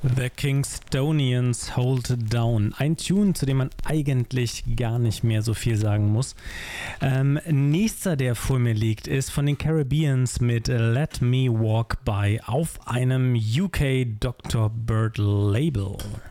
The Kingstonians Hold Down. Ein Tune, zu dem man eigentlich gar nicht mehr so viel sagen muss. Nächster, der vor mir liegt, ist von den Caribbeans mit Let Me Walk By auf einem UK Dr. Bird Label.